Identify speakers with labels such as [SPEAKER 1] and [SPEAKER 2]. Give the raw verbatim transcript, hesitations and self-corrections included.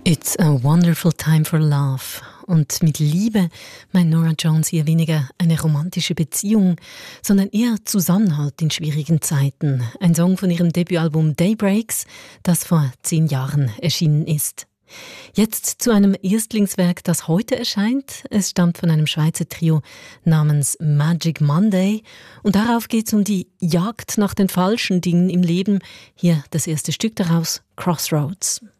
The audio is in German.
[SPEAKER 1] It's a wonderful time for love. Und mit Liebe meint Norah Jones hier weniger eine romantische Beziehung, sondern eher Zusammenhalt in schwierigen Zeiten. Ein Song von ihrem Debütalbum Daybreaks, das vor zehn Jahren erschienen ist. Jetzt zu einem Erstlingswerk, das heute erscheint. Es stammt von einem Schweizer Trio namens Magic Monday. Und darauf geht es um die Jagd nach den falschen Dingen im Leben. Hier das erste Stück daraus, Crossroads.